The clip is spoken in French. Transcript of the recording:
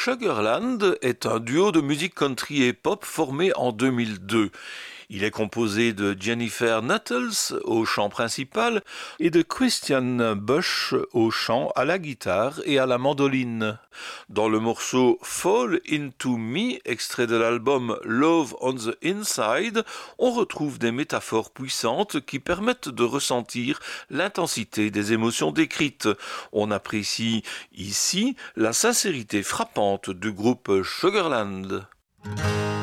Sugarland est un duo de musique country et pop formé en 2002. Il est composé de Jennifer Nettles au chant principal et de Christian Bush au chant, à la guitare et à la mandoline. Dans le morceau Fall Into Me, extrait de l'album Love on the Inside, on retrouve des métaphores puissantes qui permettent de ressentir l'intensité des émotions décrites. On apprécie ici la sincérité frappante du groupe Sugarland.